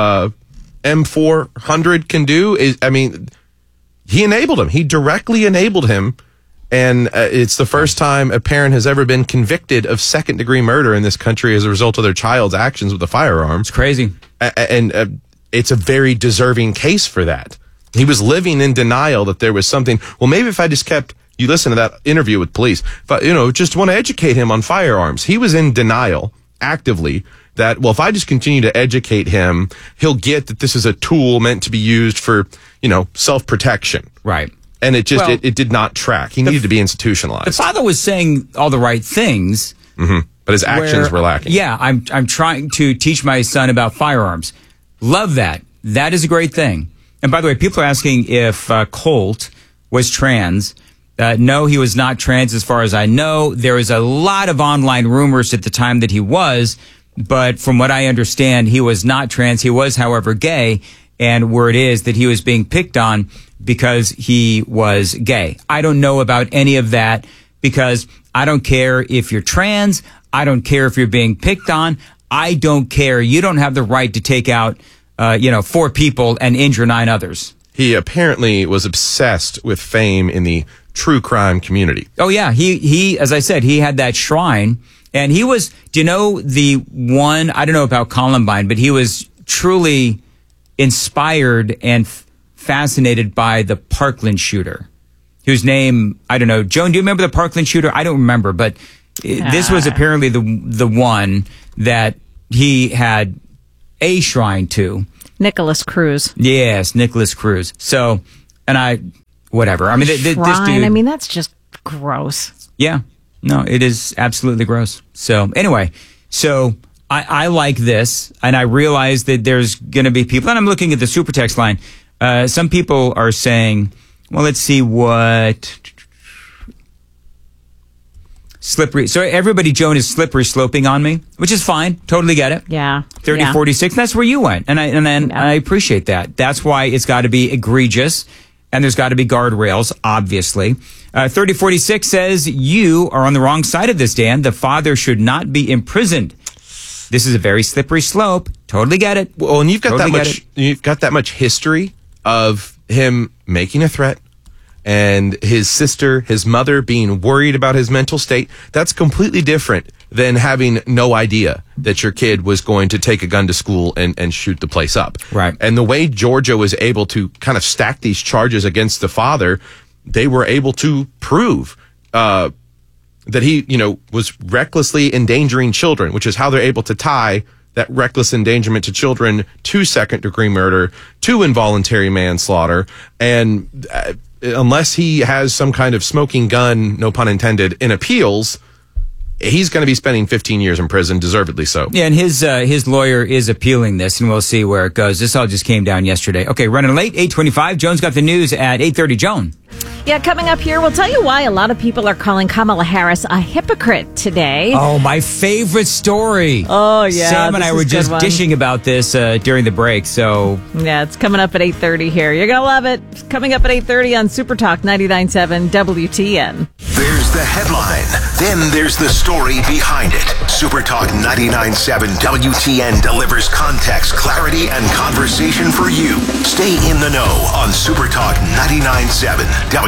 M400 can do is, I mean, he enabled him. He directly enabled him. And it's the first time a parent has ever been convicted of second-degree murder in this country as a result of their child's actions with a firearm.
It's crazy.
And it's a very deserving case for that. He was living in denial that there was something. Well, maybe if I just kept, you listen to that interview with police, but, just want to educate him on firearms. He was in denial actively that, well, if I just continue to educate him, he'll get that this is a tool meant to be used for, self-protection.
Right.
And it just, it did not track. He needed to be institutionalized.
The father was saying all the right things.
Mm-hmm. But his actions were lacking.
Yeah, I'm trying to teach my son about firearms. Love that. That is a great thing. And by the way, people are asking if Colt was trans. No, he was not trans as far as I know. There was a lot of online rumors at the time that he was, but from what I understand, he was not trans. He was, however, gay. And word is that he was being picked on because he was gay. I don't know about any of that because I don't care if you're trans. I don't care if you're being picked on. I don't care. You don't have the right to take out, 4 people and injure 9 others.
He apparently was obsessed with fame in the true crime community.
Oh, yeah. He, as I said, he had that shrine. And he was, do you know the one, I don't know about Columbine, but he was truly inspired and fascinated by the Parkland shooter, whose name, I don't know. Joan, do you remember the Parkland shooter? I don't remember, but this was apparently the one that he had a shrine to.
Nicholas Cruz.
Yes, Nicholas Cruz. So, whatever. I mean, this dude.
I mean, that's just gross.
Yeah. No, it is absolutely gross. So anyway, I like this, and I realize that there's going to be people, and I'm looking at the super text line. Some people are saying, well, let's see what slippery. So everybody, Joan, is slippery sloping on me, which is fine. Totally get it.
Yeah.
3046. That's where you went. And I appreciate that. That's why it's got to be egregious. And there's got to be guardrails, obviously. 3046 says, you are on the wrong side of this, Dan. The father should not be imprisoned. This is a very slippery slope. Totally get it.
Well, and you've got that much history of him making a threat and his sister, his mother being worried about his mental state. That's completely different than having no idea that your kid was going to take a gun to school and shoot the place up.
Right.
And the way Georgia was able to kind of stack these charges against the father, they were able to prove that he, was recklessly endangering children, which is how they're able to tie that reckless endangerment to children to second-degree murder, to involuntary manslaughter, and unless he has some kind of smoking gun, no pun intended, in appeals, he's going to be spending 15 years in prison, deservedly so.
Yeah, and his lawyer is appealing this, and we'll see where it goes. This all just came down yesterday. Okay, running late, 8:25. Joan's got the news at 8:30. Joan.
Yeah, coming up here, we'll tell you why a lot of people are calling Kamala Harris a hypocrite today.
Oh, my favorite story.
Oh, yeah.
Sam and I were just dishing about this during the break, so...
Yeah, it's coming up at 8:30 here. You're going to love it. It's coming up at 8:30 on Super Talk 99.7 WTN.
There's the headline. Then there's the story behind it. Super Talk 99.7 WTN delivers context, clarity, and conversation for you. Stay in the know on Super Talk 99.7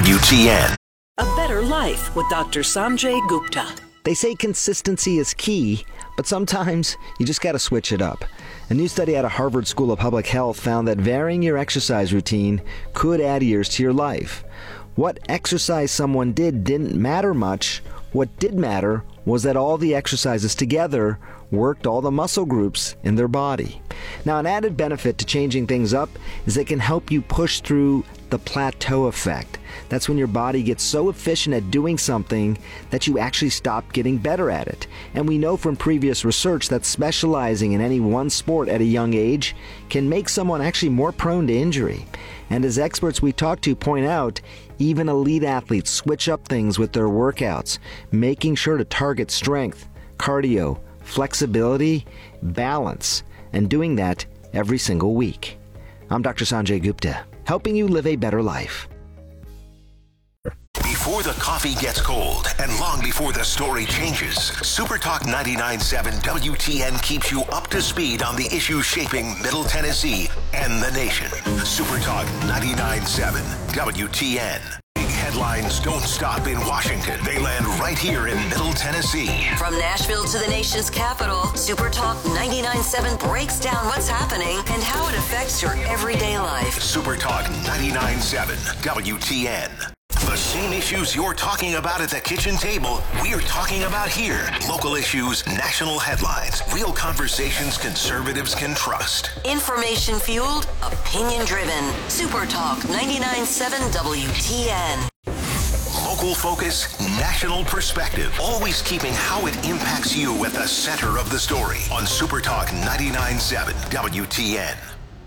WTN.
A Better Life with Dr. Sanjay Gupta.
They say consistency is key, but sometimes you just got to switch it up. A new study out of Harvard School of Public Health found that varying your exercise routine could add years to your life. What exercise someone did didn't matter much. What did matter was that all the exercises together worked all the muscle groups in their body. Now, an added benefit to changing things up is they can help you push through the plateau effect. That's when your body gets so efficient at doing something that you actually stop getting better at it. And we know from previous research that specializing in any one sport at a young age can make someone actually more prone to injury. And as experts we talk to point out, even elite athletes switch up things with their workouts, making sure to target strength, cardio, flexibility, balance, and doing that every single week. I'm Dr. Sanjay Gupta, helping you live a better life.
Before the coffee gets cold and long before the story changes, Super Talk 99.7 WTN keeps you up to speed on the issues shaping Middle Tennessee and the nation. Super Talk 99.7 WTN. Big headlines don't stop in Washington. They land right here in Middle Tennessee.
From Nashville to the nation's capital, Super Talk 99.7 breaks down what's happening and how it affects your everyday life.
Super Talk 99.7 WTN. The same issues you're talking about at the kitchen table, we're talking about here. Local issues, national headlines, real conversations conservatives can trust.
Information fueled, opinion driven. Super Talk 99.7 WTN.
Local focus, national perspective. Always keeping how it impacts you at the center of the story on Super Talk 99.7 WTN.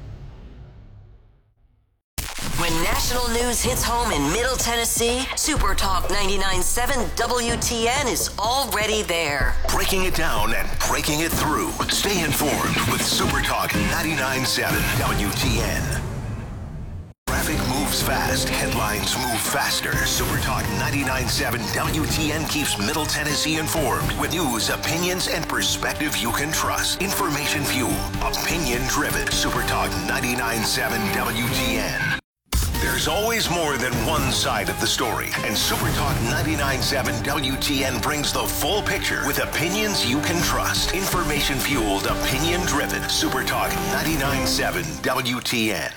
When national news hits home in Middle Tennessee, Super Talk 99.7 WTN is already there.
Breaking it down and breaking it through. Stay informed with Super Talk 99.7 WTN. Traffic moves fast, headlines move faster. Super Talk 99.7 WTN keeps Middle Tennessee informed with news, opinions, and perspective you can trust. Information fueled, opinion driven. Super Talk 99.7 WTN. There's always more than one side of the story, and Super Talk 99.7 WTN brings the full picture with opinions you can trust. Information fueled, opinion driven. Super Talk 99.7 WTN.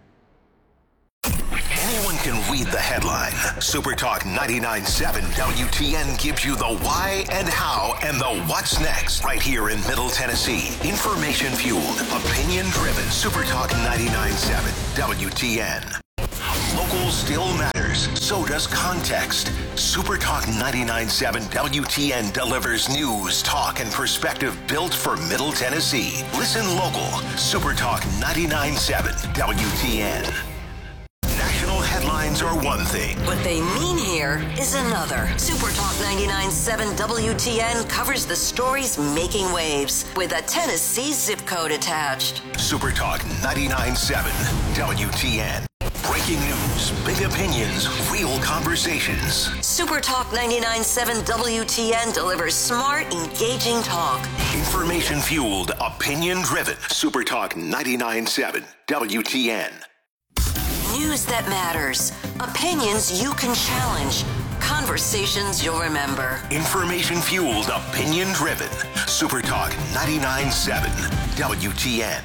Anyone can read the headline. Super Talk 99.7 WTN gives you the why and how and the what's next right here in Middle Tennessee. Information fueled, opinion driven. Super Talk 99.7 WTN. Local still matters. So does context. Super Talk 99.7 WTN delivers news, talk, and perspective built for Middle Tennessee. Listen local. Super Talk 99.7 WTN. National headlines are one thing.
What they mean here is another. Super Talk 99.7 WTN covers the stories making waves with a Tennessee zip code attached.
Super Talk 99.7 WTN. Breaking news, big opinions, real conversations.
Super Talk 99.7 WTN delivers smart, engaging talk.
Information fueled, opinion driven. Super Talk 99.7 WTN.
News that matters. Opinions you can challenge. Conversations you'll remember.
Information fueled, opinion driven. Super Talk 99.7 WTN.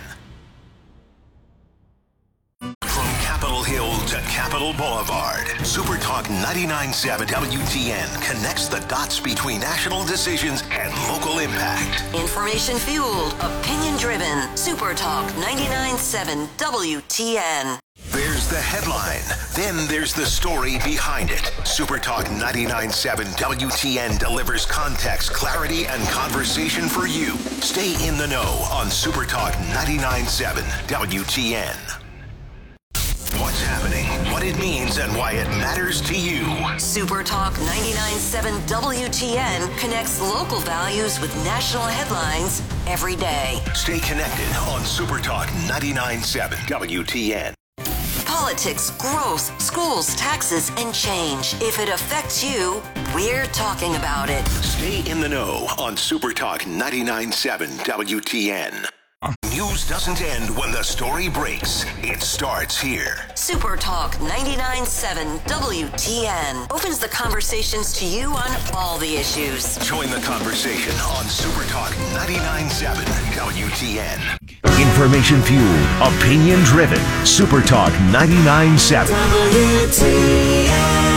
From Capitol Hill to Capitol Boulevard, Super Talk 99.7 WTN connects the dots between national decisions and local impact.
Information fueled, opinion driven. Super Talk 99.7 WTN.
There's the headline, then there's the story behind it. Super Talk 99.7 WTN delivers context, clarity, and conversation for you. Stay in the know on Super Talk 99.7 WTN. What's happening, what it means, and why it matters to you.
Super Talk 99.7 WTN connects local values with national headlines every day.
Stay connected on Super Talk 99.7 WTN.
Politics, growth, schools, taxes, and change. If it affects you, we're talking about it.
Stay in the know on Super Talk 99.7 WTN. News doesn't end when the story breaks. It starts here.
Super Talk 99.7 WTN opens the conversations to you on all the issues.
Join the conversation on Super Talk 99.7 WTN.
Information fueled, opinion driven. Super Talk 99.7 WTN.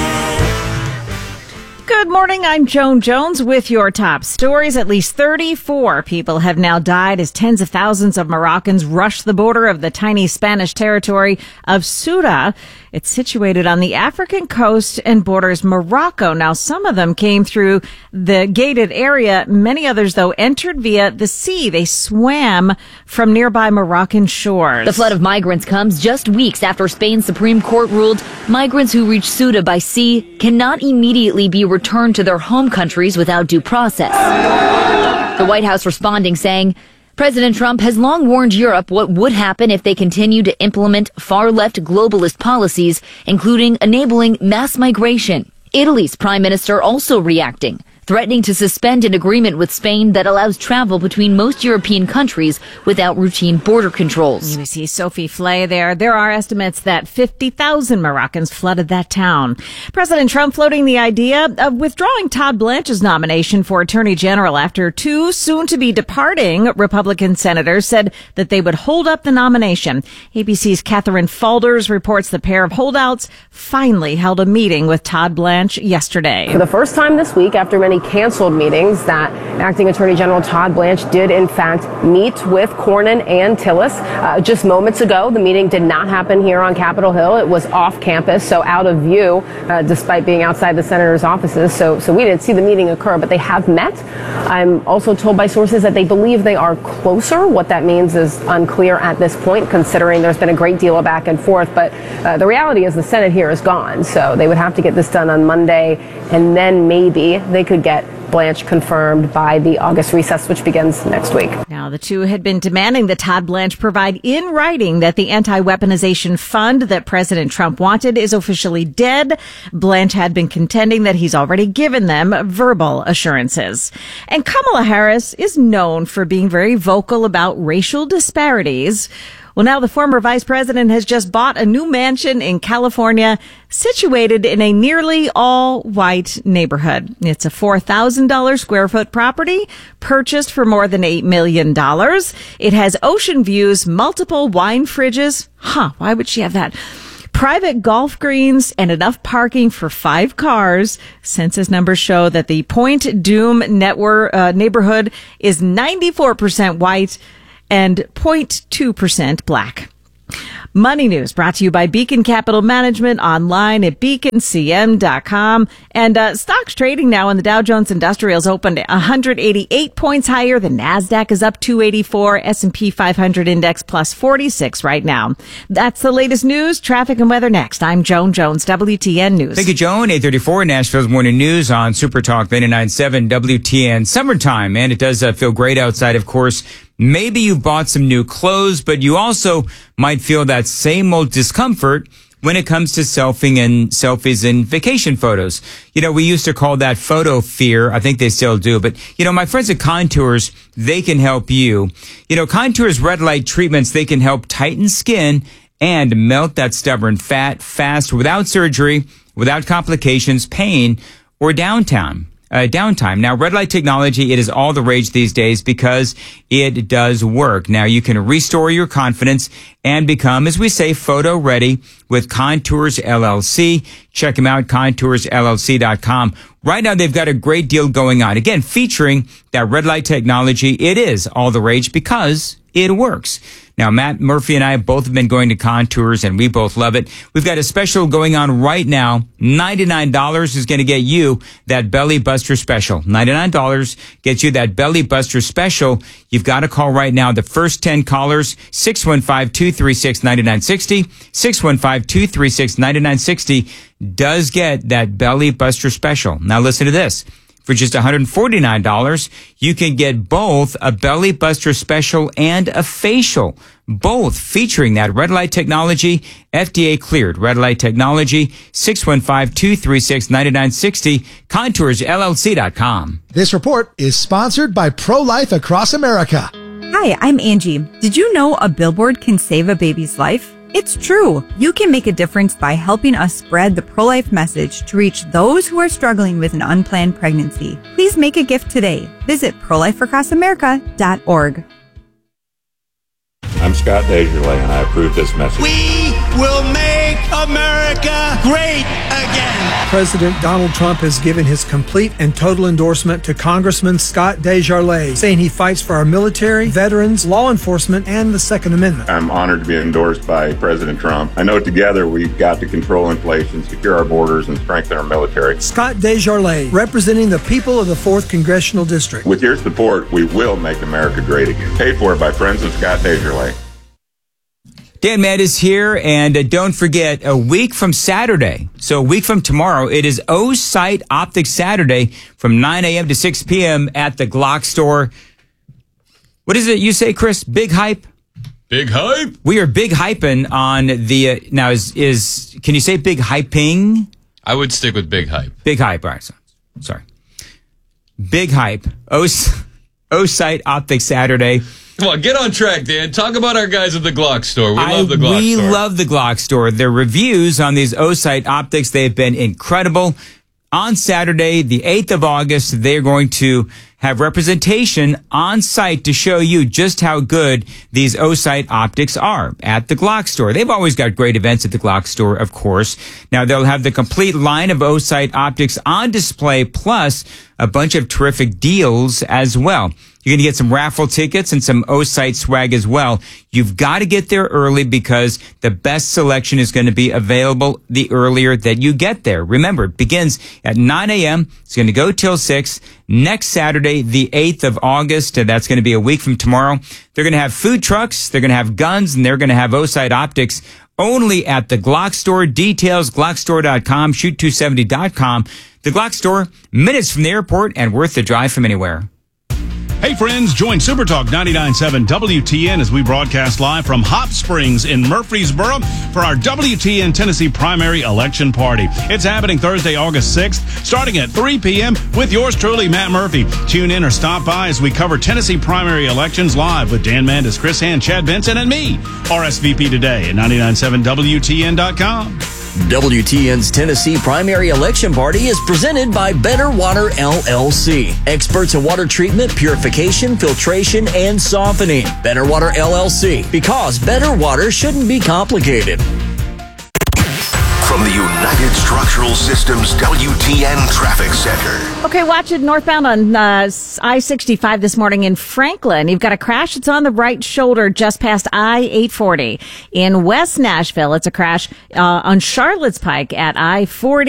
Good morning, I'm Joan Jones with your top stories. At least 34 people have now died as tens of thousands of Moroccans rush the border of the tiny Spanish territory of Ceuta. It's situated on the African coast and borders Morocco. Now, some of them came through the gated area. Many others, though, entered via the sea. They swam from nearby Moroccan shores.
The flood of migrants comes just weeks after Spain's Supreme Court ruled migrants who reach Ceuta by sea cannot immediately be returned to their home countries without due process. The White House responding saying, President Trump has long warned Europe what would happen if they continue to implement far-left globalist policies, including enabling mass migration. Italy's prime minister also reacting, threatening to suspend an agreement with Spain that allows travel between most European countries without routine border controls.
UBC's Sophie Flay there. There are estimates that 50,000 Moroccans flooded that town. President Trump floating the idea of withdrawing Todd Blanche's nomination for Attorney General after two soon-to-be departing Republican senators said that they would hold up the nomination. ABC's Catherine Falders reports the pair of holdouts finally held a meeting with Todd Blanche yesterday.
For the first time this week, after many canceled meetings, that Acting Attorney General Todd Blanche did in fact meet with Cornyn and Tillis just moments ago. The meeting did not happen here on Capitol Hill. It was off campus, so out of view, despite being outside the senators' offices. So we didn't see the meeting occur, but they have met. I'm also told by sources that they believe they are closer. What that means is unclear at this point, considering there's been a great deal of back and forth. But the reality is the Senate here is gone, so they would have to get this done on Monday, and then maybe they could get Blanche confirmed by the August recess, which begins next week.
Now, the two had been demanding that Todd Blanche provide in writing that the anti-weaponization fund that President Trump wanted is officially dead. Blanche had been contending that he's already given them verbal assurances. And Kamala Harris is known for being very vocal about racial disparities. Well, now the former vice president has just bought a new mansion in California situated in a nearly all-white neighborhood. It's a $4,000 square foot property purchased for more than $8 million. It has ocean views, multiple wine fridges. Why would she have that? Private golf greens and enough parking for 5 cars. Census numbers show that the Point Dume neighborhood is 94% white and 0.2% black. Money News brought to you by Beacon Capital Management, online at beaconcm.com. And stocks trading now in the Dow Jones Industrials opened 188 points higher. The NASDAQ is up 284. S&P 500 index plus 46 right now. That's the latest news, traffic, and weather next. I'm Joan Jones, WTN News.
Thank you, Joan. 8:34, Nashville's Morning News on Super Talk 99.7 WTN. Summertime, and it does feel great outside, of course. Maybe you bought some new clothes, but you also might feel that same old discomfort when it comes to selfies and vacation photos. You know, we used to call that photo fear. I think they still do. But, you know, my friends at Contours, they can help you. You know, Contours red light treatments, they can help tighten skin and melt that stubborn fat fast without surgery, without complications, pain, or downtime. Now, red light technology, it is all the rage these days because it does work. Now, you can restore your confidence and become, as we say, photo ready with Contours LLC. Check them out, contoursllc.com. Right now, they've got a great deal going on. Again, featuring that red light technology. It is all the rage because it works. Now, Matt Murphy and I both have been going to Contours, and we both love it. We've got a special going on right now. $99 is going to get you that Belly Buster special. $99 gets you that Belly Buster special. You've got to call right now. The first 10 callers, 615-236-9960. 615-236-9960 does get that Belly Buster special. Now, listen to this. For just $149, you can get both a Belly Buster special and a facial, both featuring that red light technology, FDA cleared red light technology. 615-236-9960, contoursllc.com.
This report is sponsored by Pro-Life Across America.
Hi, I'm Angie. Did you know a billboard can save a baby's life? It's true. You can make a difference by helping us spread the pro-life message to reach those who are struggling with an unplanned pregnancy. Please make a gift today. Visit prolifeacrossamerica.org.
I'm Scott Desjardins, and I approve this message.
We will make America great again.
President Donald Trump has given his complete and total endorsement to Congressman Scott Desjardins, saying he fights for our military, veterans, law enforcement, and the Second Amendment.
I'm honored to be endorsed by President Trump. I know together we've got to control inflation, secure our borders, and strengthen our military.
Scott Desjardins, representing the people of the 4th Congressional District.
With your support, we will make America great again. Paid for by friends of Scott Desjardins.
Dan Matt is here, and don't forget, a week from Saturday, so a week from tomorrow, it is O-Site Optics Saturday from 9 a.m. to 6 p.m. at the Glock store. What is it you say, Chris? Big hype?
Big hype?
We are big hyping on the, now can you say big hyping?
I would stick with big hype.
Big hype, all right, sorry. Big hype, O-Site Optics Saturday.
Come on, get on track, Dan. Talk about our guys at the Glock store. We love the Glock store.
We love the Glock store. Their reviews on these O-Site optics, they've been incredible. On Saturday, the 8th of August, they're going to have representation on site to show you just how good these O-Site optics are at the Glock store. They've always got great events at the Glock store, of course. Now, they'll have the complete line of O-Site optics on display, plus a bunch of terrific deals as well. You're going to get some raffle tickets and some O-Site swag as well. You've got to get there early because the best selection is going to be available the earlier that you get there. Remember, it begins at 9 a.m. It's going to go till 6. Next Saturday, the 8th of August, that's going to be a week from tomorrow. They're going to have food trucks, they're going to have guns, and they're going to have O-Site optics only at the Glock Store. Details, glockstore.com, shoot270.com. The Glock Store, minutes from the airport and worth the drive from anywhere.
Hey friends, join Super Talk 99.7 WTN as we broadcast live from Hop Springs in Murfreesboro for our WTN Tennessee primary election party. It's happening Thursday, August 6th, starting at 3 p.m. with yours truly, Matt Murphy. Tune in or stop by as we cover Tennessee primary elections live with Dan Mandis, Chris Hand, Chad Benson, and me, RSVP today at 997WTN.com.
WTN's Tennessee primary election party is presented by Better Water LLC. Experts in water treatment, purification, filtration, and softening. Better Water LLC, because better water shouldn't be complicated.
From the United Structural Systems WTN Traffic Center.
Okay, watch it northbound on I-65 this morning in Franklin. You've got a crash. It's on the right shoulder just past I-840. In West Nashville, it's a crash on Charlotte's Pike at I-40.